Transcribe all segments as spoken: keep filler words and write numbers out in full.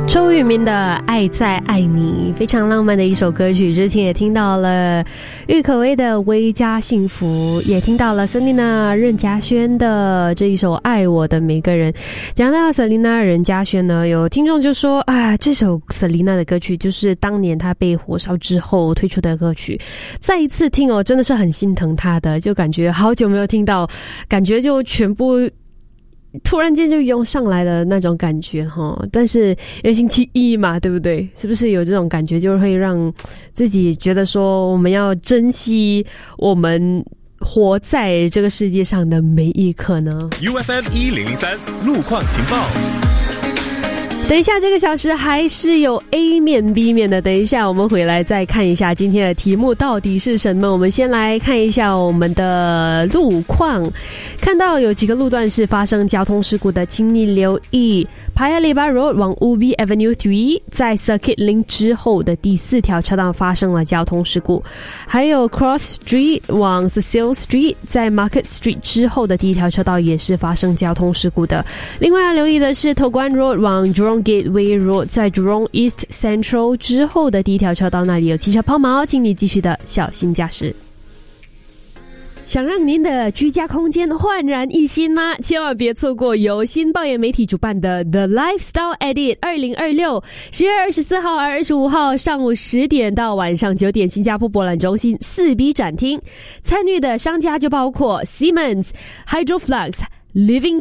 周渝民的《爱在爱你》非常浪漫的一首歌曲，之前也听到了郁可唯的《微加幸福》，也听到了 Selina 任嘉萱的这一首《爱我的每个人》。讲到 Selina 任嘉萱呢，有听众就说啊，这首 Selina 的歌曲就是当年她被火烧之后推出的歌曲，再一次听哦，真的是很心疼她的，就感觉好久没有听到，感觉就全部突然间就涌上来的那种感觉哈，但是因为星期一嘛，对不对？是不是有这种感觉，就会让自己觉得说，我们要珍惜我们活在这个世界上的每一刻呢 ？U F M 一零零三路况情报。 等一下，这个小时还是有 A 面 B 面的。等一下我们回来再看一下今天的题目到底是什么。我们先来看一下我们的路况，看到有几个路段是发生交通事故的，请你留意 Paya Lebar Road 往 Ubi Avenue 三， 在 Circuit Link 之后的第四条车道发生了交通事故，还有 Cross Street 往 Cecil Street， 在 Market Street 之后的第一条车道也是发生交通事故的。另外要留意的是 Toguan Road 往 Jurong Gateway Road， 在 Jurong East Central 之后的第一条车道那里有汽车抛锚，请你继续的小心驾驶。想让您的居家空间焕然一新吗？千万别错过由新报业媒体主办的 The Lifestyle Edit 二零二六，十月二十四号、二十五号上午十点到晚上九点，新加坡博览中心四 B 展厅。参与的商家就包括 Siemens、Hydroflux、Living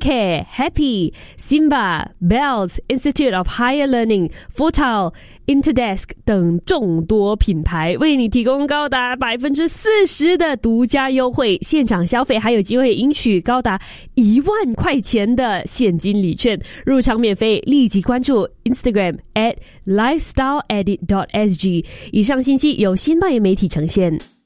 Care、Happy、Simba、Bells、Institute of Higher Learning、Fotal、Interdesk 等众多品牌，为你提供高达 百分之四十 的独家优惠，现场消费还有机会赢取高达一万块钱的现金礼券，入场免费，立即关注 Instagram at lifestyleedit dot s g。 以上信息由新报业媒体呈现。